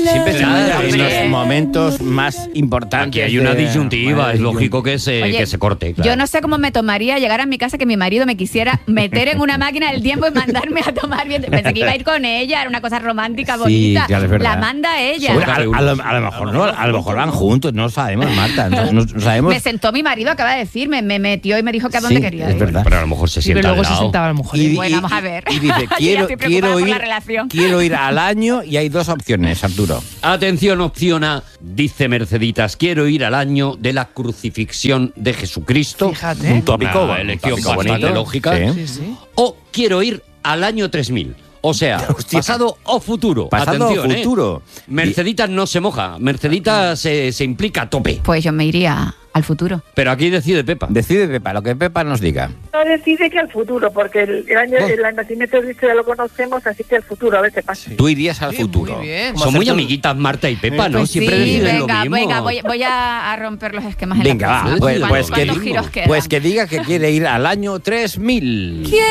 Siempre está en los momentos más importantes. Aquí hay una disyuntiva, es lógico que se corte. Claro. Yo no sé cómo me tomaría llegar a mi casa que mi marido me quisiera meter en una máquina del tiempo y mandarme a tomar bien. Pensé que iba a ir con ella, era una cosa romántica, bonita. Claro, es verdad. La manda ella. Bueno, a lo mejor no, a lo mejor van juntos, no lo sabemos, Marta. No sabemos. Me sentó mi marido, acaba de decirme, me metió y me dijo que a dónde quería ir. Es verdad. Pero a lo mejor se sienta Pero luego al se lado. sentaba a lo mejor. Bueno, vamos a ver. Y dice, Yo ya estoy preocupada por la relación. quiero ir al año y hay dos opciones, Arturo. Atención, opción A, dice Merceditas, quiero ir al año de la crucifixión de Jesucristo. Fíjate. Un tópico, Una elección tópico bastante bonito. lógica. Sí. Sí. O quiero ir al año 3000. O sea, Hostia. pasado o futuro. Pasado Atención, o futuro. Merceditas no se moja. Merceditas se implica a tope. Pues yo me iría al futuro. Pero aquí decide Pepa. Decide Pepa, lo que Pepa nos diga. No decide que al futuro, porque el año el nacimiento de Cristo ya lo conocemos, así que al futuro, a ver qué pasa. Tú irías al Sí, futuro. muy bien. Son muy amiguitas Marta y Pepa, ¿no? Pues Siempre sí, deciden venga, lo mismo. voy a romper los esquemas en Venga, la va. casa. Pues ¿Cuántos que giros quedan? pues que diga que quiere ir al año 3000.